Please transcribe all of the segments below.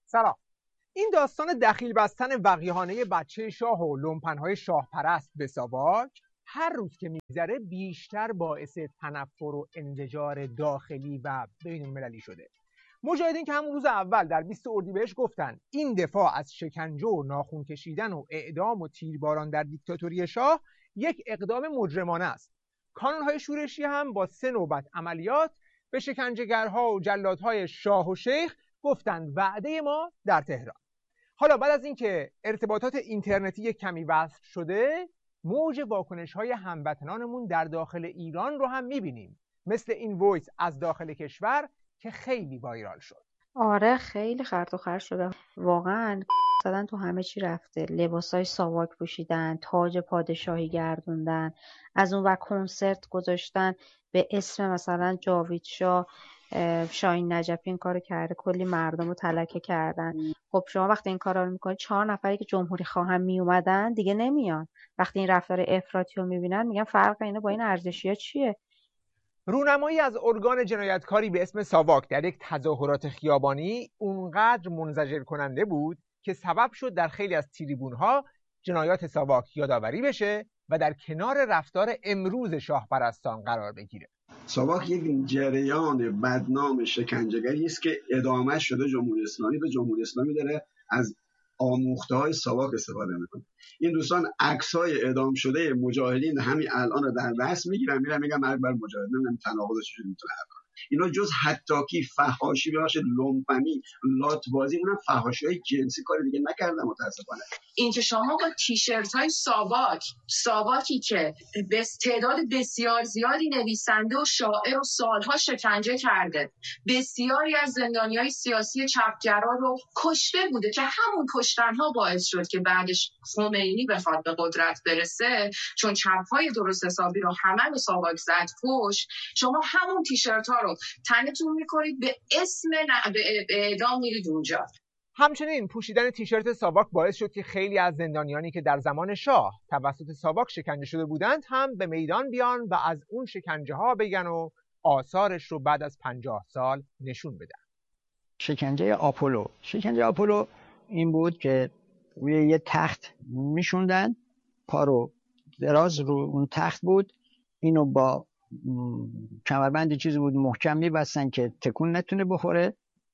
سلام. این داستان دخیل بستن وقیحانه بچه شاه و لومپنهای شاه پرست به ساواک هر روز که میگذره بیشتر باعث تنفر و انزجار داخلی و بین المللی شده. مجاهدین که همون روز اول در 20 اردیبهشت گفتن این دفاع از شکنجه و ناخون کشیدن و اعدام و تیرباران در دیکتاتوری شاه یک اقدام مجرمانه است. کانونهای شورشی هم با 3 نوبت عملیات به شکنجهگرها و جلادهای شاه و شیخ گفتند وعده ما در تهران. حالا بعد از اینکه ارتباطات اینترنتی کمی وصل شده، موج واکنش‌های هموطنانمون در داخل ایران رو هم می‌بینیم، مثل این وایس از داخل کشور که خیلی وایرال شد. آره خیلی خرط و خرط شده واقعا. زدن تو همه چی رفته، لباسای ساواک پوشیدن، تاج پادشاهی گردوندن، از اون و کنسرت گذاشتن به اسم مثلا جاوید شاه. شاهین نجفی این کارو کرده، کلی مردم رو تلکه کردن. خب شما وقتی این کارا رو میکنید 4 نفری که جمهوری خواهم میومدن دیگه نمیان. وقتی این رفتار افراطی رو میبینن میگن فرق اینه با این ارزشی‌ها چیه؟ رونمایی از ارگان جنایتکاری به اسم ساواک در یک تظاهرات خیابانی اونقدر منزجر کننده بود که سبب شد در خیلی از تریبون‌ها جنایات ساواک یادآوری بشه و در کنار رفتار امروز شاه پرستان قرار بگیره. ساواک یک جریان بدنام شکنجهگری است که ادامه شده. جمهوری اسلامی به جمهوری اسلامی داره از آموخته‌های ساواک استفاده میکنه. این دوستان عکس‌های اعدام شده مجاهدین همین الان رو در دست میگیرن، میگم اکبر مجاهد، نمیدونم تناقضش چجوری میتونه حل کنه. اینا جز حتاکی، فحاشی، ببخشید لومپنی، لاتبازی، اونم فحاشی‌های جنسی کار دیگه نکردن متاسفانه. این که شما با تیشرت‌های ساواکی که به تعداد بسیار زیادی نویسنده و شاعر و سالها شکنجه کرده، بسیاری از زندانیای سیاسی چپگرا رو کشته بوده که همون کشتنها باعث شد که بعدش خمینی بخواد به قدرت برسه، چون چپ‌های درست حسابی رو همه به ساواک زد کش. شما همون تیشرت‌ها رو تنتون می‌کنید به اسم به اعدام میرید اونجا. همچنین پوشیدن تیشرت ساواک باعث شد که خیلی از زندانیانی که در زمان شاه توسط ساواک شکنجه شده بودند هم به میدان بیان و از اون شکنجه ها بگن و آثارش رو بعد از 50 سال نشون بدن. شکنجه آپولو این بود که روی یه تخت میشوندن، پا رو دراز رو اون تخت بود، اینو با کمربند چیزی بود محکم میبستن که تکون نتونه بخوره،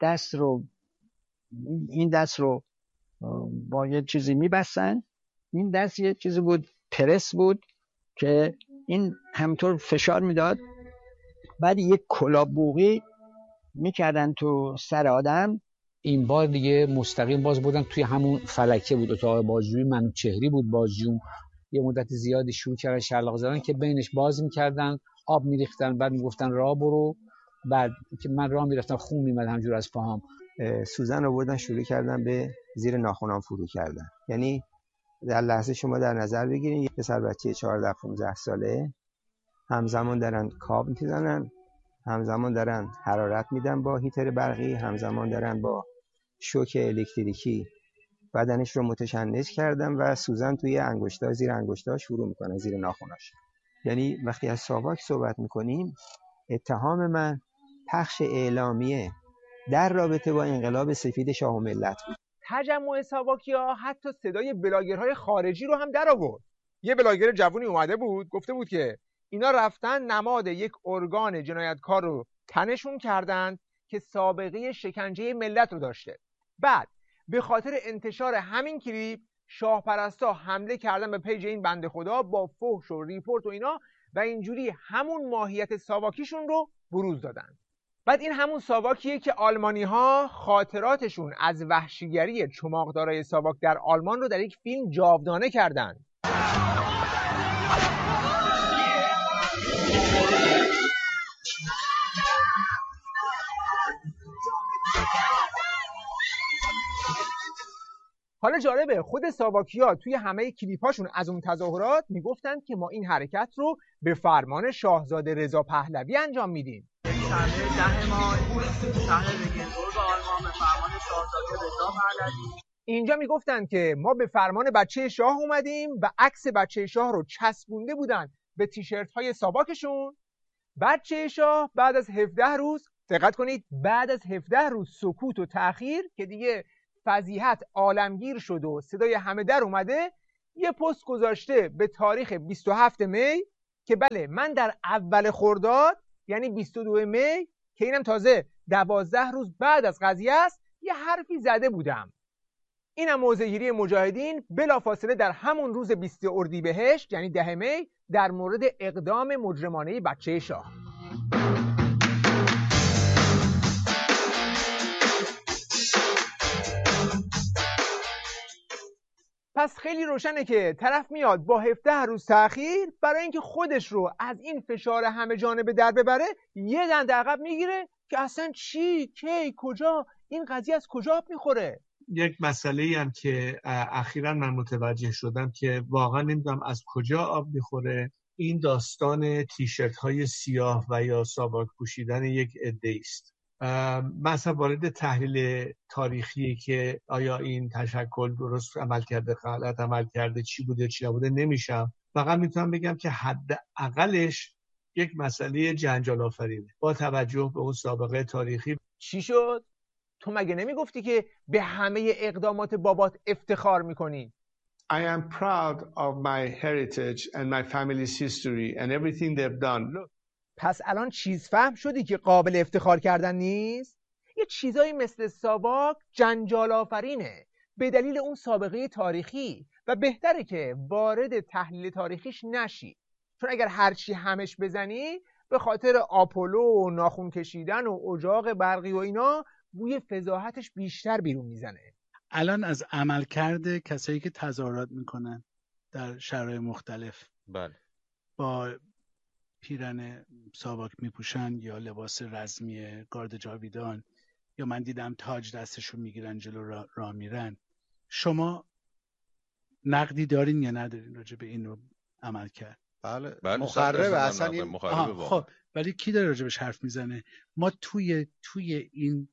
این دست رو با یه چیزی میبستن، این دست یه چیزی بود پرس بود که این همطور فشار میداد، بعد یک کلابوغی میکردن تو سر آدم. این بار دیگه مستقیم باز بودن توی همون فلکه بود، اتاق بازجویی منوچهری بود. بازجو یه مدت زیادی شروع کردن شلاق زدن که بینش باز میکردن، آب میریختن، بعد میگفتن راه برو، بعد که من راه میرفتم خون میمد همجور از پاهام. سوزن آوردن شروع کردن به زیر ناخنام فرو کردن. یعنی در لحظه شما در نظر بگیرین یه پسر بچه 14-15 ساله همزمان دارن کاب میزنن، همزمان دارن حرارت میدن با هیتر برقی، همزمان دارن با شوک الکتریکی بدنش رو متشنج کردن و سوزن توی انگشتا، زیر انگشتاش شروع میکنن، زیر ناخناش. یعنی وقتی از ساواک صحبت میکنیم، اتهام من پخش اعلامیه در رابطه با انقلاب سفید شاه و ملت بود. تجمع ساواکیا حتی صدای بلاگرهای خارجی رو هم در آورد. یه بلاگر جوونی اومده بود گفته بود که اینا رفتن نماد یک ارگان جنایتکار رو تنشون کردند که سابقه شکنجه ملت رو داشته. بعد به خاطر انتشار همین کلیپ شاه پرستا حمله کردن به پیج این بنده خدا با فحش و ریپورت و اینا و اینجوری همون ماهیت ساواکیشون رو بروز دادن. بعد این همون ساواکیه که آلمانی ها خاطراتشون از وحشیگری چماقدارای ساواک در آلمان رو در یک فیلم جاودانه کردن. حالا جالبه خود ساواکیا توی همه کلیپاشون از اون تظاهرات میگفتند که ما این حرکت رو به فرمان شاهزاده رضا پهلوی انجام میدیم. شنبه 10 ماه شهر رگنبورگ آلمان به فرمان شاهزاده رضا پهلوی. اینجا میگفتن که ما به فرمان بچه شاه اومدیم و عکس بچه شاه رو چسبونده بودن به تیشرت های ساواکشون. بچه شاه بعد از 17 روز، دقت کنید، بعد از 17 روز سکوت و تأخیر که دیگه فضیحت عالمگیر شد و صدای همه در اومده، یه پست گذاشته به تاریخ 27 می که بله من در اول خرداد یعنی 22 می که اینم تازه 12 روز بعد از قضیه است یه حرفی زده بودم. اینم موضع‌گیری مجاهدین بلافاصله در همون روز 20 اردیبهشت یعنی 10 می در مورد اقدام مجرمانه بچه شاه. پس خیلی روشنه که طرف میاد با 17 روز تأخیر برای اینکه خودش رو از این فشار همه جانبه در ببره یه دنده عقب میگیره که اصلا چی، کی، کجا، این قضیه از کجا آب میخوره. یک مسئله‌ای هم که اخیراً من متوجه شدم که واقعا نمیدونم از کجا آب میخوره، این داستان تیشرت های سیاه و یا ساواک پوشیدن یک عده است. مثلا وارد تحلیل تاریخی که آیا این تشکل درست عمل کرده، غلط عمل کرده، چی بوده چی نبوده نمیشم. فقط میتونم بگم که حداقلش یک مسئله جنجال آفرینه با توجه به اون سابقه تاریخی. چی شد؟ تو مگه نمیگفتی که به همه اقدامات بابات افتخار میکنی؟ I am proud of my heritage and my family's history and everything they've done. پس الان چیز فهم شدی که قابل افتخار کردن نیست؟ یه چیزایی مثل ساواک جنجال آفرینه به دلیل اون سابقه تاریخی و بهتره که وارد تحلیل تاریخیش نشی، چون اگر هرچی همش بزنی به خاطر آپولو و ناخون کشیدن و اجاق برقی و اینا بوی فضاحتش بیشتر بیرون میزنه. الان از عملکرد کسایی که تظاهرات میکنن در شرایط مختلف، بله، با پیرن ساواک میپوشن یا لباس رزمی گارد جاویدان، یا من دیدم تاج دستشون میگیرن جلو راه میرن، شما نقدی دارین یا ندارین راجع به اینو عمل کرد؟ بله مخربه اصلا این مخربه. خب ولی کی داره راجبش حرف میزنه؟ ما توی این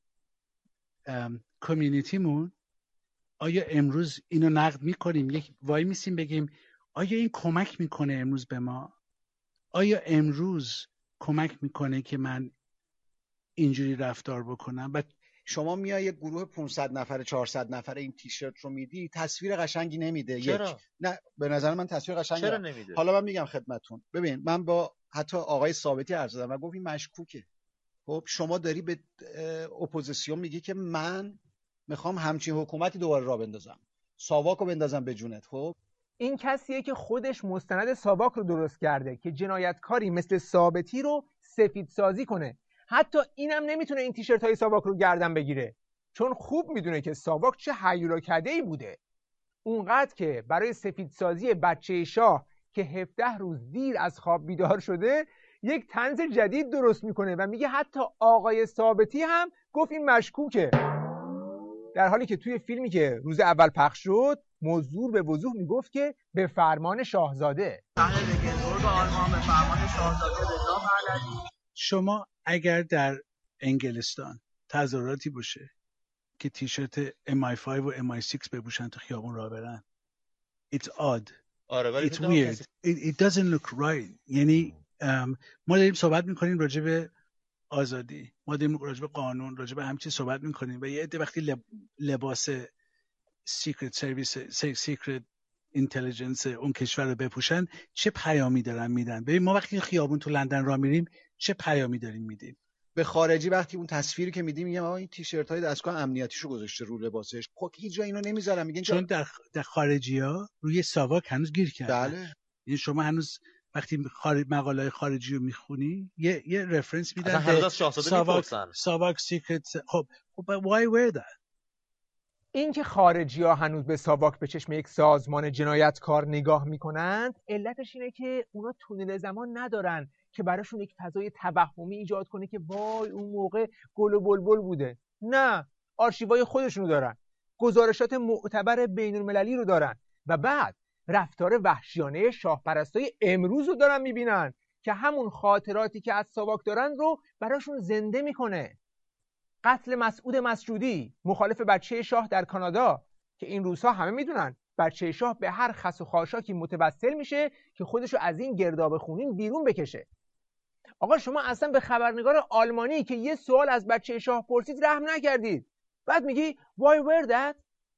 کامیونیتیمون آیا امروز اینو نقد میکنیم؟ یک وای میسیم بگیم آیا این کمک میکنه امروز به ما؟ آیا امروز کمک میکنه که من اینجوری رفتار بکنم؟ و شما میای یک گروه 500 نفر 400 نفر این تیشرت رو میدی، تصویر قشنگی نمیده. چرا؟ نه به نظر من تصویر قشنگی چرا نمیده؟ حالا من میگم خدمتتون، ببین من با حتی آقای ثابتی عرض دادم و گفت این مشکوکه. خب شما داری به اپوزیسیون میگی که من میخوام همچین حکومتی دوباره راه بندازم، ساواک رو بندازم به جونت. خب این کسیه که خودش مستند ساواک رو درست کرده که جنایتکاری مثل ثابتی رو سفید سازی کنه. حتی اینم نمیتونه این تیشرت های ساواک رو گردن بگیره، چون خوب میدونه که ساواک چه هیولاکده‌ای بوده. اونقدر که برای سفید سازی بچه شاه که 17 روز دیر از خواب بیدار شده یک طنز جدید درست میکنه و میگه حتی آقای ثابتی هم گفت این مشکوکه، در حالی که توی فیلمی که روز اول پخش شد موضوع به وضوح میگفت که به فرمان شاهزاده. شما اگر در انگلستان تظاهراتی باشه که تیشرت MI5 و MI6 بپوشن تو خیابون راه برن، it's odd. آره ولی it's weird. It doesn't look right. یعنی ما داریم صحبت میکنیم راجع به آزادی، ما داریم راجع به قانون، راجع به همین چیز صحبت میکنیم و یه عده وقتی لباس سیکرت سرویس، سیکرت اینتلیجنس اون کشور رو بپوشن چه پیامی دارن میدن؟ ببین ما وقتی خیابون تو لندن راه میریم چه پیامی داریم میدیم به خارجی؟ وقتی اون تصویری که میدیم میگم آقا این تیشرت های دستگاه امنیتیشو گذاشته رو لباسش. خب هیچ جا اینو نمیذارن، میگن چون در خارجی‌ها روی ساواک هنوز گیر کردن. بله. این شما هنوز وقتی مقاله خارجی رو میخونی یه رفرنس میدن هنوز از شاهزاده میپرسن ساواک سیکرت. خب why wear that؟ این که خارجی‌ها هنوز به ساواک به چشم یک سازمان جنایتکار نگاه میکنند علتش اینه که اونا تونل زمان ندارن که براشون یک فضای توهمی ایجاد کنه که وای اون موقع گل و بلبل بوده. نه، آرشیوهای خودشونو دارن، گزارشات معتبر بین‌المللی رو دارن و بعد رفتار وحشیانه شاهپرستای امروز رو دارن میبینن که همون خاطراتی که از ساواک دارن رو براشون زنده میکنه. قتل مسعود مسجودی مخالف بچه شاه در کانادا که این روزها همه میدونن بچه شاه به هر خس و خاشاکی متوسل میشه که خودشو از این گرداب خونین بیرون بکشه. آقا شما اصلا به خبرنگار آلمانی که یه سوال از بچه شاه پرسید رحم نکردید. بعد میگی why were that؟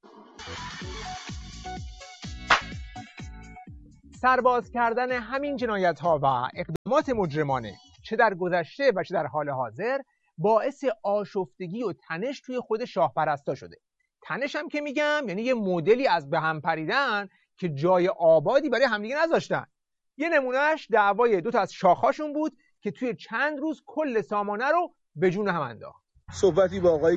سرباز کردن همین جنایت‌ها و اقدامات مجرمانه چه در گذشته و چه در حال حاضر باعث آشفتگی و تنش توی خود شاهپرستا شده. تنش هم که میگم یعنی یه مدلی از به هم پریدن که جای آبادی برای همدیگه نذاشتن. یه نمونهش دعوای دو تا از شاخهاشون بود که توی چند روز کل سامانه رو به جون هم انداخت. صحبتی با آقای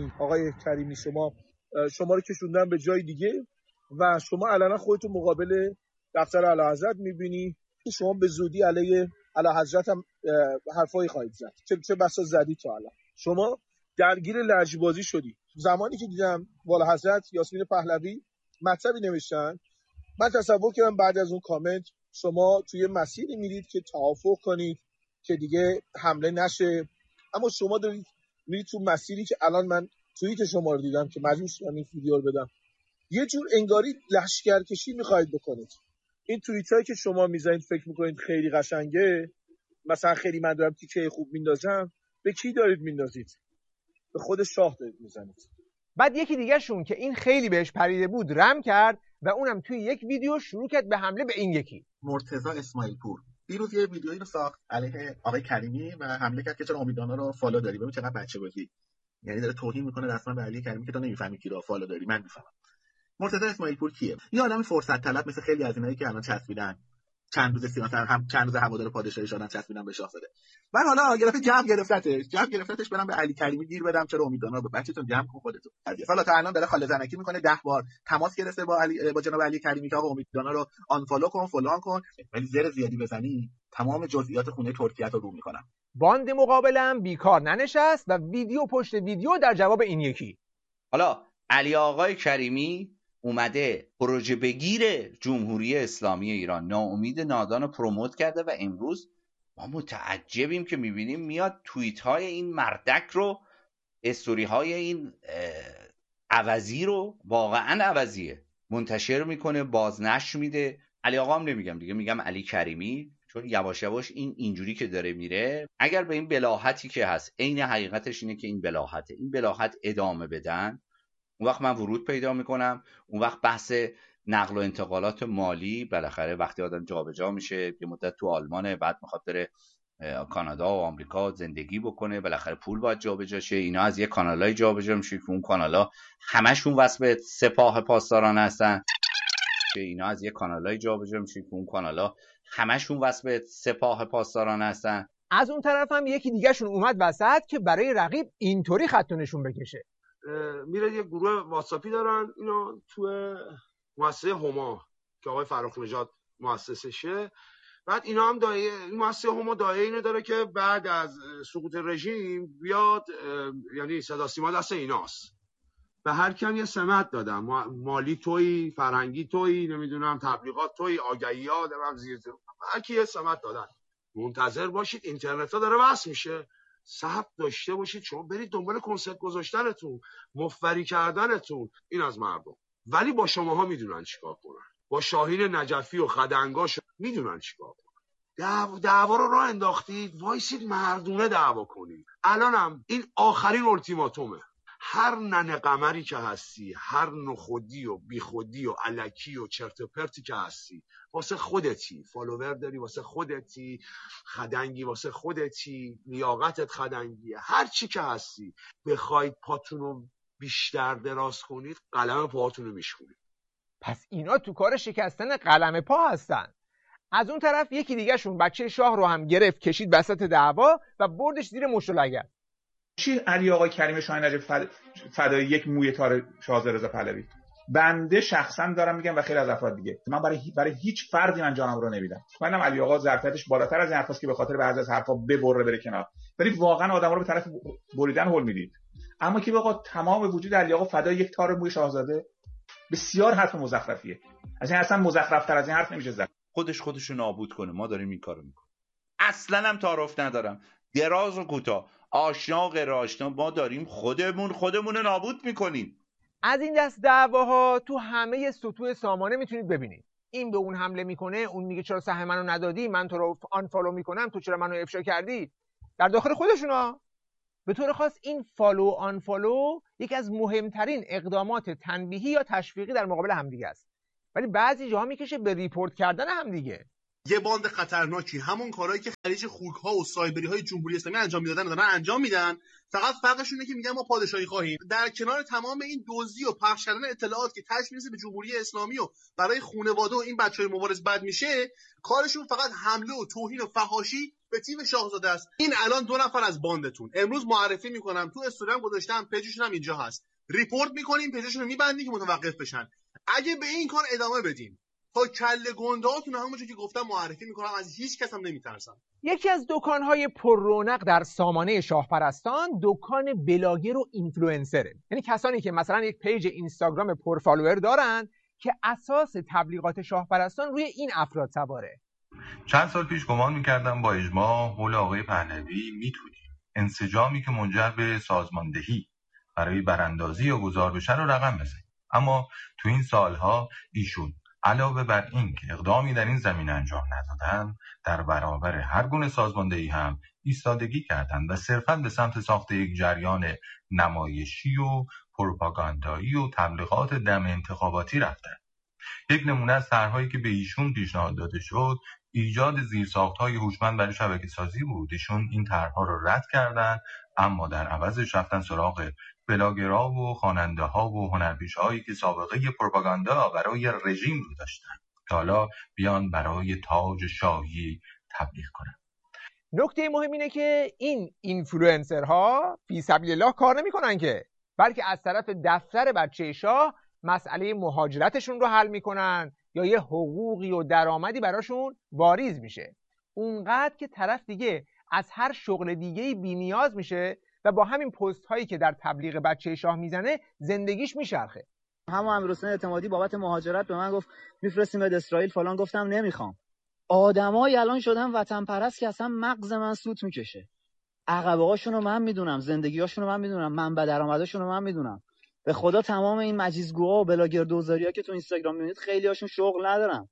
کریمی شما رو کشوندن به جای دیگه و شما علنا خودتون مقابل دفتر اعلیحضرت میبینی که شما به زودی علیه اعلیحضرت هم حرفایی خواهید زد. چه بسا زدی تا الان. شما درگیر لجبازی شدی. زمانی که دیدم والاحضرت یاسمین پهلوی مطلبی نوشتن، من تصور کردم بعد از اون کامنت شما توی مسیری میرید که توافق کنید که دیگه حمله نشه، اما شما دارید میرید تو مسیری که الان من توییت شما رو دیدم که مجبور شدم این ویدیو رو بدم. یه جور انگاری لشکرکشی میخواید بکنید. این توییتایی که شما میذارید فکر میکنید خیلی قشنگه، مثلا خیلی من دارم تیکه خوب میندازم، به کی دارید میندازید؟ به خود شاه دارید میزنید. بعد یکی دیگه شون که این خیلی بهش پریده بود رم کرد و اونم توی یک ویدیو شروع کرد به حمله به این یکی. مرتضی اسماعیل پور دیروز یه ویدیویی رو ساخت علیه آقای کریمی و حمله کرد که چرا امیدوانا رو فالو داری. ببین چقدر بچه‌بازی، یعنی داره توهین میکنه رسما به علی کریمی که تو نمیفهمی کی رو فالو داری. من میفهمم. مرتضی اسماعیل پور کیه؟ یه آدم فرصت طلب مثل خیلی از اینایی که الان چسبیدن چند روز سیاستن، هم چند روز هوادار پادشاهی شدن چسبیدن به شاهزاده. من حالا گرفته جمع گرفتتش برام به علی کریمی گیر بدم چرا امیدوانا رو بچه‌تون جمع کن خودتون. حالا تا الان داره خاله زنکی میکنه، 10 بار تماس گرفته با جناب علی کریمی که آقا امیدوانا رو آنفالو کن فلان کن، ولی زر زیادی بزنی تمام جزئیات خونه ترکیه رو میکنم. باند مقابلم بیکار ننشست و ویدیو پشت ویدیو در جواب این یکی. حالا علی آقای کریمی اومده پروژه بگیر جمهوری اسلامی ایران، ناامید نادان رو پروموت کرده و امروز ما متعجبیم که میبینیم میاد توییت های این مردک رو، استوری های این عوضی رو، واقعا عوضیه، منتشر میکنه، بازنشر میده. علی آقا هم نمیگم دیگه، میگم علی کریمی، چون یواش یواش این اینجوری که داره میره اگر به این بلاهتی که هست، عین حقیقتش اینه که این بلاهت ادامه بدن، اون وقت من ورود پیدا میکنم. اون وقت بحث نقل و انتقالات مالی، بالاخره وقتی آدم جابجا میشه یه مدت تو آلمانه، بعد میخواد بره کانادا و آمریکا زندگی بکنه، بالاخره پول باید جابجا شه. اینا از یه کانالای جابجا میشه که اون کانالا همشون وصل به سپاه پاسداران هستن. از اون طرف هم یکی دیگه شون اومد وسط که برای رقیب اینطوری خط و نشون بکشه. میره یه گروه واتساپی دارن اینا تو مؤسسه هما که آقای فراخ نژاد مؤسسشه. بعد اینا هم مؤسسه هما دایره اینو داره که بعد از سقوط رژیم بیاد، یعنی صدا سیما دست ایناست، به هر کم یه سمت دادن، مالی تویی، فرهنگی تویی، نمیدونم تبلیغات تویی، آگهی‌ها دارم زیر هر کی یه سمت دادن. منتظر باشید اینترنت ها داره وصل میشه، صبر داشته باشید، شما برید دنبال کنسرت گذاشتنتون، مفبری کردنتون، این از مردم. ولی با شماها میدونن چیکار کنن، با شاهین نجفی و خدنگاش میدونن چیکار کنن. دعوا رو راه انداختید، وایسید مردونه دعوا کنید. الانم این آخرین التیماتومه. هر ننه قمری که هستی، هر نخودی و بیخودی و الکی و چرت و پرتی که هستی، واسه خودتی، فالوور داری واسه خودتی، خدنگی واسه خودتی، لیاقتت خدنگیه، هر چی که هستی بخواید پاتونو بیشتر دراز کنید، قلم پاهاتونو میشکنید. پس اینا تو کار شکستن قلم پا هستن. از اون طرف یکی دیگه شون بچه شاه رو هم گرفت کشید وسط دعوا و بردش زیر مشت و لگد. چی علی آقای کریمی شاهین نجف فدای یک موی تار شاهزاده رضا پهلوی؟ بنده شخصا دارم میگم و خیلی از افراد دیگه، من برای هیچ فردی من جانم رو نمیدم. منم علی آقا ظرفیتش بالاتر از این حرفاست که به خاطر بعضی از حرفا بره کنار، ولی واقعا آدما رو به طرف بریدن هول میدید. اما که آقا تمام وجود علی آقا فدای یک تار موی شاهزاده، بسیار حرف مزخرفیه. از این اصلا مزخرفتر از این حرف نمیشه زد. خودشو نابود کنه، ما داریم این کارو میکنیم. اصلا هم تعارف ندارم، دراز و کوتاه، آشنا و غیر آشنا، ما داریم خودمون رو نابود میکنیم. از این دست دعواها تو همه سطوح سامانه میتونید ببینید. این به اون حمله میکنه، اون میگه چرا سهم منو ندادی، من تو رو آنفالو میکنم، تو چرا منو افشا کردی. در داخل خودشونا به طور خاص این فالو آن فالو یکی از مهمترین اقدامات تنبیهی یا تشویقی در مقابل همدیگه است، ولی بعضی جاها میکشه به ریپورت کردن همدیگه. یه باند خطرناکی، همون کارهایی که خلیج خوک‌ها و سایبری‌های جمهوری اسلامی انجام میدادن دارن انجام میدن. فقط فرقش اینه که میگن ما پادشاهی خواهیم. در کنار تمام این دزدی و پخش کردن اطلاعات که تاش میرسه به جمهوری اسلامی و برای خانواده و این بچهای مبارز بد میشه، کارشون فقط حمله و توهین و فحاشی به تیم شاهزاده است. این الان 2 نفر از باندتون امروز معرفی میکنم، تو استوریم گذاشتم، پیجشون هم اینجا هست. ریپورت میکنیم، پیجشون رو میبندیم که متوقف بشن. اگه به این کار ادامه بدیم تا کله گندهاتون همونجوری که گفتم معرفی میکنم، از هیچ کس هم نمیترسم. یکی از دکان‌های پر رونق در سامانه شاهپرستان دکان بلاگر و اینفلوئنسره. یعنی کسانی که مثلا یک پیج اینستاگرام پر فالوور دارن که اساس تبلیغات شاهپرستان روی این افراد سواره. چند سال پیش گمان میکردم با اجماع قول آقای پهلوی میتونیم انسجامی که منجر به سازماندهی برای براندازی یا گذار بشه رو رقم بزنیم. اما تو این سالها ایشون علاوه بر این که اقدامی در این زمینه انجام ندادن، در برابر هر گونه سازماندهی هم ایستادگی کردند و صرفاً به سمت ساخت یک جریان نمایشی و پروپاگاندایی و تبلیغات دم انتخاباتی رفتند. یک نمونه از طرحهایی که به ایشون پیشنهاد داده شد، ایجاد زیرساخت‌های هوشمند برای شبکه‌سازی بود. ایشون این طرحها رو رد کردند، اما در عوضش رفتن سراغ بلاگرها و خواننده‌ها و هنرپیشه‌هایی که سابقه پروپاگاندا برای رژیم رو داشتن که حالا بیان برای تاج شاهی تبلیغ کنن. نکته مهم اینه که این اینفلوئنسرها فی سبیل الله کار نمی‌کنن که، بلکه از طرف دفتر بچه شاه مسئله مهاجرتشون رو حل میکنن یا یه حقوقی و درآمدی براشون واریز میشه، اونقدر که طرف دیگه از هر شغل دیگه‌ای بی‌نیاز میشه و با همین پست هایی که در تبلیغ بچه شاه میزنه زندگیش میچرخه. همون امیرحسین اعتمادی بابت مهاجرت به من گفت میفرستیم به اسرائیل فلان، گفتم نمیخوام. آدمایی الان شدن وطن پرست که اصلا مغز من سوت میکشه. عقبه‌هاشون رو من میدونم، زندگی‌هاشون رو من میدونم، منبع درآمدشون رو من میدونم. به خدا تمام این مجیزگوها و بلاگر دوزاری‌ها که تو اینستاگرام میبینید خیلی هاشون شغل ندارن.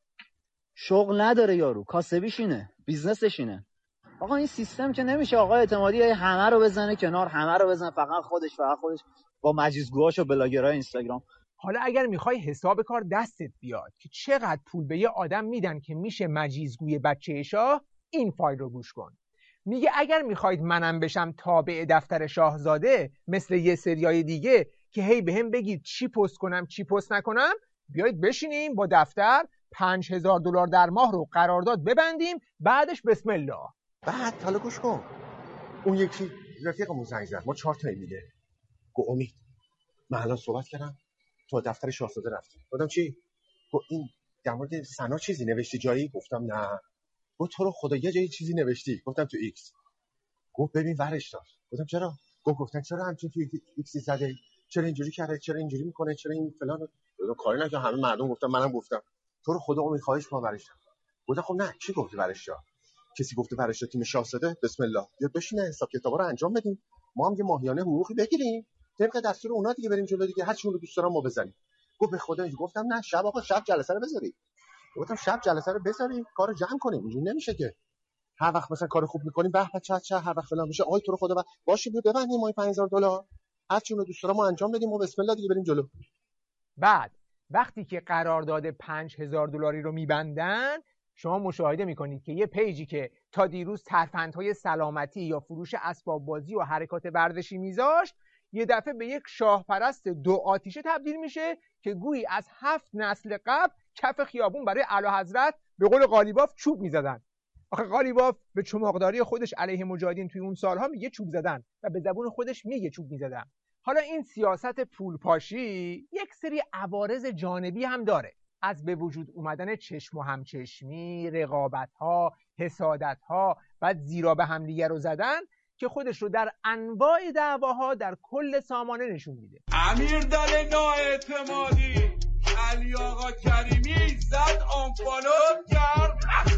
شغل نداره یارو، کاسبیش اینه، بیزنسش اینه. آقا این سیستم که نمیشه آقا اعتمادی همه رو بزنه کنار، همه رو بزنه فقط خودش با مجیزگوهاش و بلاگرای اینستاگرام. حالا اگر میخوای حساب کار دستت بیاد که چقدر پول به یه آدم میدن که میشه مجیزگوی بچه شاه، این فایل رو گوش کن. میگه اگر میخواید منم بشم تابع دفتر شاهزاده مثل یه سریای دیگه که هی بهم بگید چی پست کنم چی پست نکنم، بیایید بشینیم با دفتر $5000 در ماه رو قرارداد ببندیم، بعدش بسم الله. بعد حالا گوش کن، اون یکی رفیقمون زنگ زد، ما 4 تایی دیگه، گفت امید من الان صحبت کردم تو دفتر شاهزاده رفتم. گفتم چی؟ گفت این در مورد سنا چیزی نوشتی جایی؟ گفتم نه. گفت تو رو خدا یه جایی چیزی نوشتی؟ گفتم تو ایکس. گفت ببین ورش دار. گفتم چرا؟ گفتن چرا همچین تو ایکس زده؟ چرا اینجوری کرده؟ چرا اینجوری میکنه؟ چرا این فلان؟ گفتم کاری نکردم، همه مردم گفتم، منم گفتم. تو رو خدا امید خواهش کنم ورش دار. گفتم خب نه چی گفتی ورش دار؟ کسی گفته ورش دار تیم شاهزاده؟ بسم الله بیا بشین حساب کتابا رو انجام بدیم، ما هم یه ماهیانه حقوقی بگیریم طبق دستور اونا دیگه، بریم جلو دیگه، هر چی رو دوست دارم ما بزنیم. گفت به خدا اینجوری. گفتم نه شب آقا، شب جلسه رو بذارید. گفتم شب جلسه رو بذاریم کارو جمع کنیم، اینجوری نمیشه که هر وقت مثلا کار خوب میکنیم به به چه هر وقت فلان میشه آی تو رو خدا باشه بیا ببندیم ما $5000 هر چی رو دوست دارم ما انجام بدیم و بسم الله دیگه بریم جلو. بعد وقتی که قرارداد $5000 رو میبندن، شما مشاهده میکنید که یه پیجی که تا دیروز ترفندهای سلامتی یا فروش اسباب بازی و حرکات ورزشی میذاشت، یه دفعه به یک شاهپرست 2 آتیشه تبدیل میشه که گویی از 7 نسل قبل کف خیابون برای اعلیحضرت به قول قالیباف چوب میزدن. آخه قالیباف به چماقداری خودش علیه مجاهدین توی اون سالها میگه چوب زدن و به زبون خودش میگه چوب میزدن. حالا این سیاست پولپاشی یک سری عوارض جانبی هم داره، از به وجود اومدن چشم و همچشمی، رقابت‌ها، حسادت‌ها و زیرا به هم دیگر رو زدن که خودش رو در انواع دعواها در کل سامانه نشون میده. امیرعلی نااعتمادی علی آقا کریمی زد آنفالو کرد.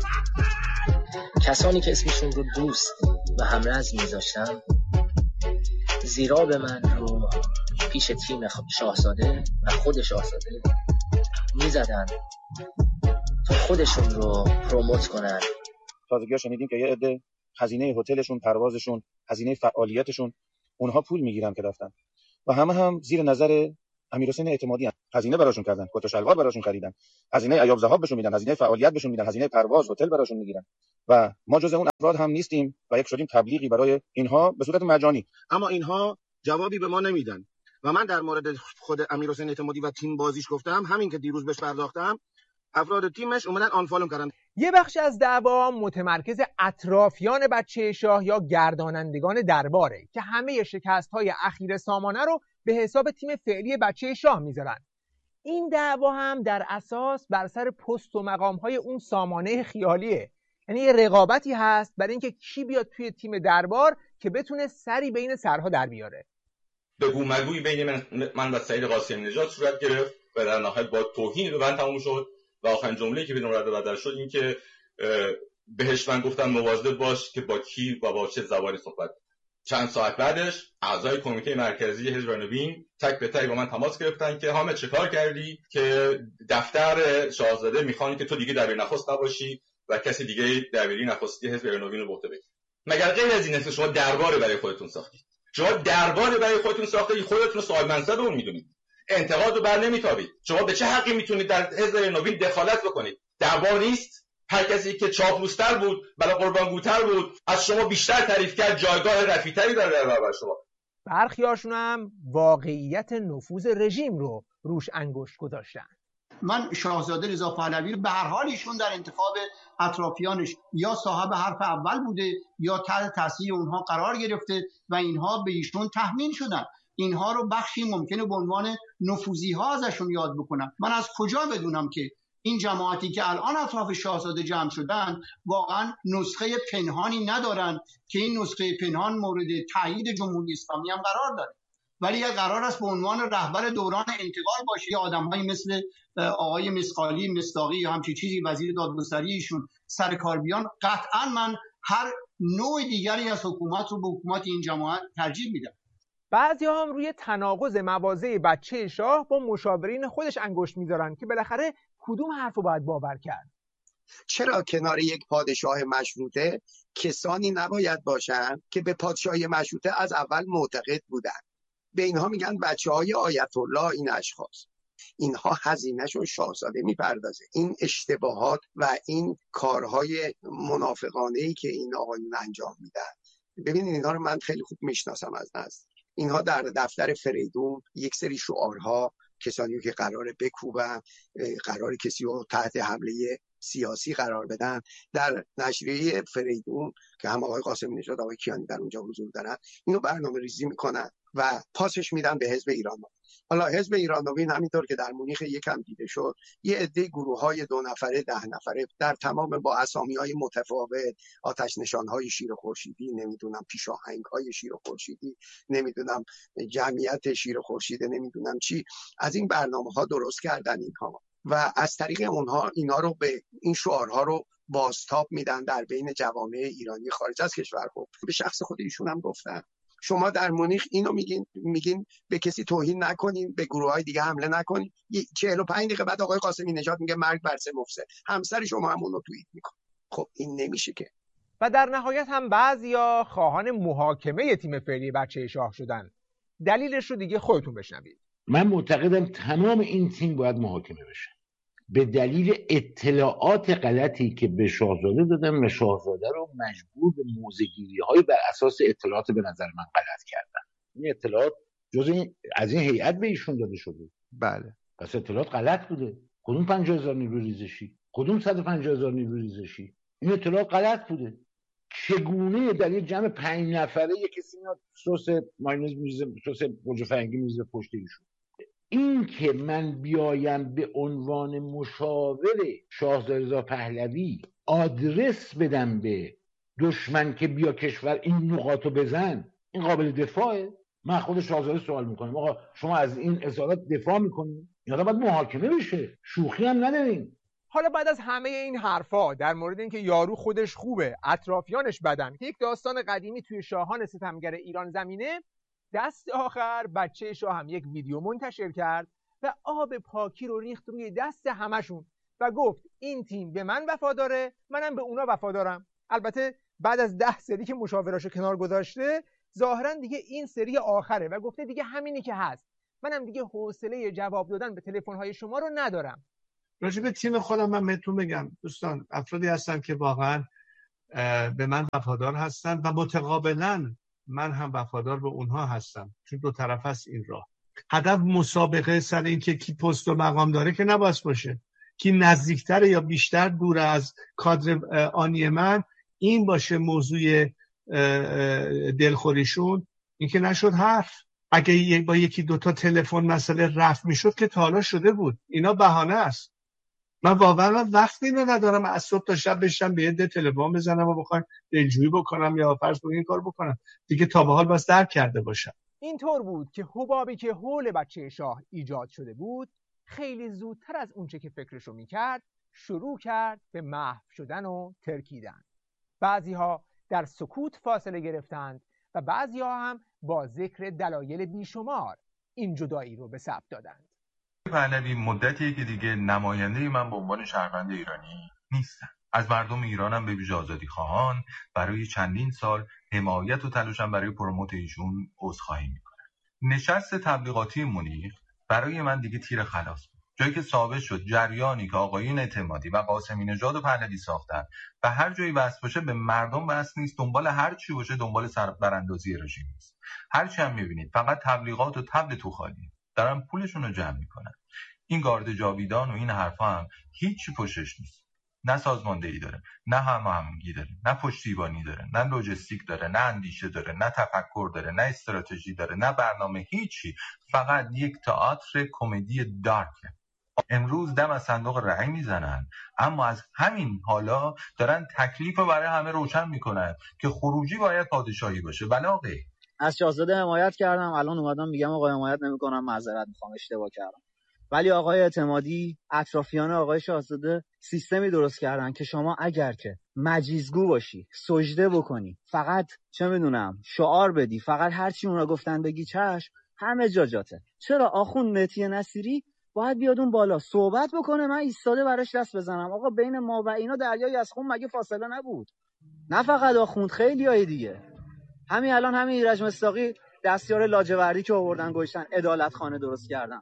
کسانی که اسمشون رو دوست و همرز میذاشتن زیرا به من رو پیش تیم شاهزاده و خود شاهزاده میزدن تا خودشون رو پروموت کنن. تازگی ها شنیدیم که یه عده هزینه هتلشون، پروازشون هزینه فعالیتشون اونها پول میگیرن که رفتن و همه هم زیر نظر امیرحسین اعتمادی هزینه براشون کردن، کت و شلوار براشون خریدن، هزینه ایاب ذهاب بهشون میدن، هزینه فعالیت بهشون میدن، هزینه پرواز هتل براشون میگیرن و ما جزء اون افراد هم نیستیم و یک شدیم تبلیغی برای اینها به صورت مجانی. اما اینها جوابی به ما نمیدن و من در مورد خود امیرحسین اعتمادی و تیم بازیش گفتم، همین که دیروز بهش پرداختم، افراد تیمش اومدن آنفالو کردن. یه بخش از دعوا متمرکز اطرافیان بچه شاه یا گردانندگان درباره که همه شکست‌های اخیر سامانه رو به حساب تیم فعلی بچه شاه میذارن. این دعوا هم در اساس بر سر پست و مقام‌های اون سامانه خیالیه. یعنی یه رقابتی هست برای اینکه کی بیاد توی تیم دربار که بتونه سری بین سرها در بیاره. بگو مگوی بین من و سعید قاسمی نژاد صورت گرفت و در نهایت با توهین به من تموم شد و آخرین جمله‌ای که بدون رد و بدل شد این که بهش من گفتم مواظب باش که با کی و با چه زبانی صحبت. چند ساعت بعدش اعضای کمیته مرکزی حزب نوین تک به تک با من تماس گرفتن که حامد چه کار کردی که دفتر شاهزاده میخوان که تو دیگه دبیر نخست نباشی و کسی دیگه دبیری نخستی حزب نوین رو بوده بگیره. مگر غیر از این است شما دربار برای خودتون ساختید؟ شما دربار برای خودتون ساختید، خودتون رو صاحب منصب اون میدونید، انتقاد رو بر نمیتابید. شما به چه حقی میتونید در حزب نوین دخالت بکنید؟ دربار نیست؟ هر کسی که چاپلوستر بود، بلا قربانگوتر بود، از شما بیشتر تعریف کرد، جایگاه رفیع‌تری داره در برابر شما. برخیاشون هم واقعیت نفوذ رژیم رو روش انگشت گذاشتن. من شاهزاده رضا پهلوی رو به هر حال ایشون در انتخاب اطرافیانش یا صاحب حرف اول بوده یا تحت تاثیر اونها قرار گرفته و اینها به ایشون تحمیل شدن. اینها رو بخشی ممکنه به عنوان نفوذی ها ازشون یاد بکنم. من از کجا بدونم که این جماعتی که الان اطراف شاهزاده جمع شدن واقعا نسخه پنهانی ندارن که این نسخه پنهان مورد تایید جمهوری اسلامی هم قرار داره. ولی اگر قرار است به عنوان رهبر دوران انتقال باشه یا آدم‌هایی مثل آقای مسقالی، مصداقی یا همچین چیزی وزیر دادگستری ایشون سر کار بیان، قطعا من هر نوع دیگری از حکومت رو به حکومت این جماعت ترجیح میدم. بعضی‌ها هم روی تناقض مواضع بچه شاه با مشاورین خودش انگشت میذارن که بالاخره کدوم حرفو باید باور کرد. چرا کنار یک پادشاه مشروطه کسانی نباید باشن که به پادشاهی مشروطه از اول معتقد بودن؟ به اینها میگن بچه‌های آیت الله. این اشخاص اینها هزینه‌شون شاهزاده میپردازه. این اشتباهات و این کارهای منافقانه‌ای که این آقایون انجام میدن، ببینید اینها رو من خیلی خوب میشناسم از نزدیک. اینها در دفتر فریدون یک سری شعارها، کسانی که قراره بکوبن، قراره کسی رو تحت حمله سیاسی قرار بدن، در نشریه فریدون که هم آقای قاسمی نژاد آقای کیانی در اونجا حضور دارن، اینو برنامه ریزی میکنن و پاسش میدن به حزب ایران نوین. حالا حزب ایران نوین همینطور که در مونیخ یکم دیده شد، یه عده گروه‌های 2 نفره 10 نفره در تمام با اسامی‌های متفاوت، آتش نشان‌های شیر خورشیدی، نمیدونم پیشاهنگ‌های شیر خورشیدی، نمیدونم جمعیت شیر خورشید، نمیدونم چی، از این برنامه‌ها درست کردن اینها و از طریق اونها اینا رو به این شعارها رو بازتاب میدن در بین جوامع ایرانی خارج از کشور. خب به شخص خود ایشون هم گفتن شما در مونیخ اینو میگین به کسی توهین نکنین، به گروه‌های دیگه حمله نکنین. 45 دقیقه بعد آقای قاسمی نژاد میگه مرگ بر سه مفسد، همسر شما هم اونو توییت میکنه. خب این نمیشه که. و در نهایت هم بعضیا خواهان محاکمه تیم فعلی بچه شاه شدن. دلیلش رو دیگه خودتون بشنوید. من معتقدم تمام این تیم باید محاکمه بشه به دلیل اطلاعات غلطی که به شاهزاده دادن و شاهزاده رو مجبور به موضع‌گیری‌های بر اساس اطلاعات به نظر من غلط کردن. این اطلاعات از این هیئت به ایشون داده شده. بله. پس اطلاعات غلط بوده. کدوم 50,000 نیرو ریزشی؟ کدوم 150,000 نیرو ریزشی؟ این اطلاعات غلط بوده. چگونه در یک جمع 5 نفره یک کسی میاد سس مایونز میریزه، سس گوجه فرنگی میریزه پشت ایشون؟ این که من بیایم به عنوان مشاور شاهزاده رضا پهلوی آدرس بدم به دشمن که بیا کشور این نقاطو بزن، این قابل دفاعه؟ من خود شاهزاده سوال میکنم آقا شما از این اظهارات دفاع میکنید یا باید محاکمه بشه؟ شوخی هم نداریم. حالا بعد از همه این حرفا در مورد اینکه یارو خودش خوبه، اطرافیانش بدن، که یک داستان قدیمی توی شاهان ستمگر ایران زمینه، دست آخر بچه شاه هم یک ویدیو منتشر کرد و آب پاکی رو ریخت روی دست همشون و گفت این تیم به من وفاداره، منم به اونا وفادارم. البته بعد از 10 سری که مشاوراشو کنار گذاشته، ظاهرا دیگه این سری آخره و گفته دیگه همینی که هست، منم دیگه حوصله جواب دادن به تلفن‌های شما رو ندارم. راجع به تیم خودم من بهتون بگم دوستان، افرادی هستن که واقعا به من وفادار هستن و متقابلا من هم وفادار به اونها هستم، چون دو طرف است این راه. هدف مسابقه سر این که کی پست و مقام داره که نباید باشه، کی نزدیکتر یا بیشتر دوره از کادر آنی من این باشه موضوع دلخوریشون. این که نشد حرف. اگه با یکی دوتا تلفن مسئله رفع میشد که تا حالا شده بود. اینا بهانه است. من واقعا وقت اینو ندارم از صبح تا شب بشم به یه تلفن بزنم و بخوام دلجویی بکنم یا فرض کنم این کار بکنم دیگه. تا به حال بس درک کرده باشم. اینطور بود که حبابی که حول بچه شاه ایجاد شده بود خیلی زودتر از اونچه که فکرشو میکرد شروع کرد به محو شدن و ترکیدن. بعضیها در سکوت فاصله گرفتند و بعضیها هم با ذکر دلایل بیشمار این جدایی رو به ثبت دادند. پهلوی مدتیه که دیگه نماینده من به عنوان شهروند ایرانی نیستم. از مردم ایرانم به ویژه آزادیخواهان برای چندین سال حمایت و تلاشم برای پروموت ایشون عذرخواهی میکنم. نشست تبلیغاتی منیخ برای من دیگه تیر خلاص بود. جایی که ثابت شد جریانی که آقایون اعتمادی و قاسمی نژاد و پهلوی ساختن و هر جایی وصل باشه به مردم وصل نیست، دنبال هر چی باشه دنبال براندازی رژیم نیست. هر چی هم میبینید فقط تبلیغات و تبل تو خالی دارن پولشون رو جمع میکنن. این گارد جاویدان و این حرفا هم هیچی پشتش نیست. نه سازماندهی داره، نه هماهنگی داره، نه پشتیبانی داره، نه لوجستیک داره، نه اندیشه داره، نه تفکر داره، نه استراتژی داره، نه برنامه، هیچی. فقط یک تئاتر کمدی دارکه. امروز دم از صندوق رأی میزنن، اما از همین حالا دارن تکلیف رو برای همه روشن میکنن که خروجی باید پادشاهی باشه. بله آقای از شاهزاده حمایت کردم، الان اومدم میگم آقا حمایت نمیکنم، معذرت میخوام اشتباه کردم. ولی آقای اعتمادی، اطرافیان آقای شاهزاده سیستمی درست کردن که شما اگر که مجیزگو باشی، سجده بکنی، فقط چه میدونم شعار بدی، فقط هر چی اونا گفتن بگی چشم، همه جا جاته. چرا آخوند مهدی نصیری باید بیاد اون بالا صحبت بکنه، من ایستاده براش دست بزنم؟ آقا بین ما و اینا دریای از خون مگه فاصله نبود؟ نه فقط آخوند، خیلیای دیگه. همین الان همین ایرج مصداقی دستیار لاجوردی که آوردن گوشتن عدالت خانه درست کردن.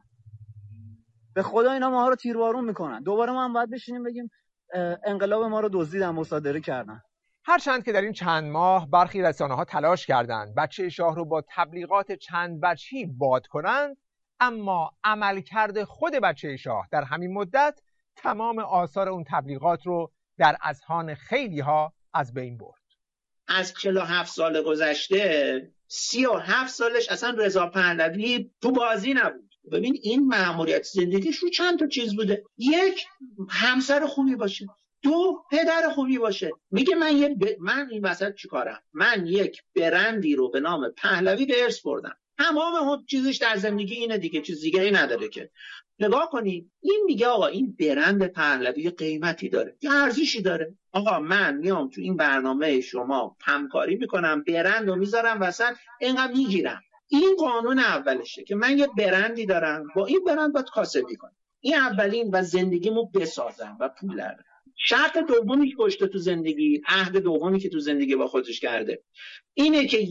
به خدا اینا ماها رو تیربارون میکنن. دوباره ما هم باید بشینیم بگیم انقلاب ما رو دزدیدن، مصادره کردن. هرچند که در این چند ماه برخی رسانه‌ها تلاش کردند بچه شاه رو با تبلیغات چند وجهی باد کنند، اما عملکرد خود بچه شاه در همین مدت تمام آثار اون تبلیغات رو در اذهان خیلی‌ها از بین برد. از 47 سال گذشته 37 سالش اصلا رضا پهلوی تو بازی نبود. ببین این مأموریت زندگیش رو چند تا چیز بوده. یک، همسر خوبی باشه. دو، پدر خوبی باشه. میگه من این وسط چیکارم؟ من یک برندی رو به نام پهلوی به ارث بردم. تمام چیزش در زندگی اینه دیگه، چیز دیگه‌ای نداره که. نگاه کنید این میگه آقا این برند پهلوی قیمتی داره، یه ارزشی داره. آقا من میام تو این برنامه شما همکاری میکنم، برند رو میذارم وسط، اینقدر میگیرم. این قانون اولشه که من یه برندی دارم، با این برند باید کاسبی کنم. این اولین و زندگیمو بسازم و پول دارم. شرط دومی که گشته تو زندگی، عهد دومی که تو زندگی با خودش کرده اینه که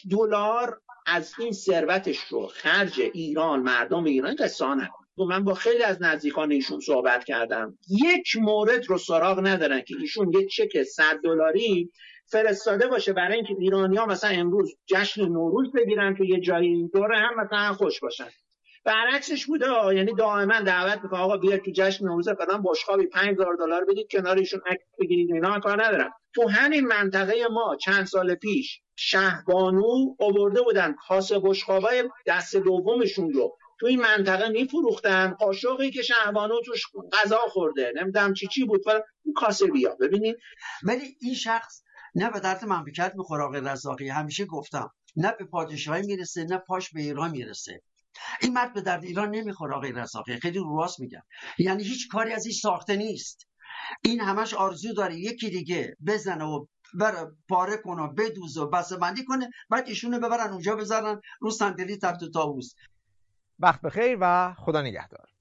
$1 از این ثروتش رو خرج ایران، مردم ایران قصه نکنه. من با خیلی از نزدیکان ایشون صحبت کردم، یک مورد رو سراغ ندارن که ایشون یه چک $100 فرستاده باشه برای اینکه ایرانی‌ها مثلا امروز جشن نوروز بگیرن که یه جایی دوره هم مثلا خوش باشن. برعکسش بوده، یعنی دائما دعوت میکنه آقا بیا تو جشن نوروز فلان بشقابی $5000 بدید کنار ایشون عکس بگیرید، اینا کار ندارن. تو همین منطقه ما چند سال پیش شهبانو آورده بودن کاسه بشقابای دست دومشون رو تو این منطقه میفروختن، قاشقی که شهبانو توش غذا خورده نمیدونم چی بود ولی این کاسه بیا. ببینید ولی این شخص نه به درد مملکت میخوره. آقای رزاقی همیشه گفتم نه به پادشاهی میرسه نه پاش به ایران میرسه. این مرد به درد ایران نمیخوره آقای رزاقی، خیلی راست میگم. یعنی هیچ کاری از این ساخته نیست. این همش آرزو داره یکی دیگه بزنه و بره پاره کنه و بدوزه و بسته بندی کنه، بعد ایشونو ببرن اونجا بذارن رو صندلی تخت طاووس. وقت بخیر و خدا نگهدار.